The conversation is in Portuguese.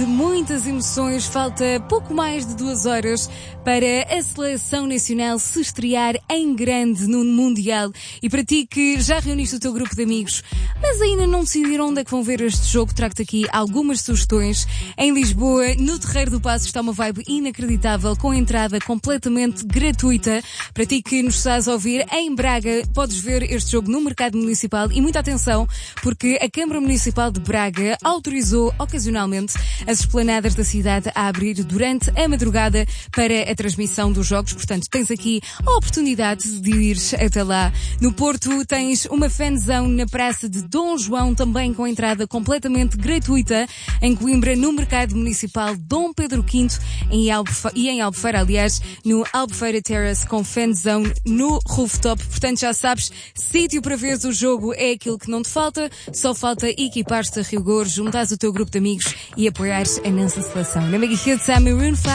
de muitas emoções. Falta pouco mais de 2 horas para a seleção nacional se estrear em grande no Mundial. E para ti que já reuniste o teu grupo de amigos, mas ainda não decidiram onde é que vão ver este jogo, trago-te aqui algumas sugestões. Em Lisboa, no Terreiro do Paço, está uma vibe inacreditável, com entrada completamente gratuita. Para ti que nos estás a ouvir, em Braga, podes ver este jogo no Mercado Municipal. E muita atenção, porque a Câmara Municipal de Braga autorizou ocasionalmente as esplanadas da cidade a abrir durante a madrugada para a transmissão dos jogos. Portanto, tens aqui a oportunidade de ir até lá. No Porto tens uma fanzone na Praça de Dom João, também com entrada completamente gratuita. Em Coimbra, no Mercado Municipal Dom Pedro V, e em Albufeira, aliás, no Albufeira Terrace, com fanzone no rooftop. Portanto, já sabes, sítio para ver o jogo é aquilo que não te falta. Só falta equipar-te a rigor, juntares o teu grupo de amigos e apoiares a nossa seleção. Na Mega Hits, Maroon 5.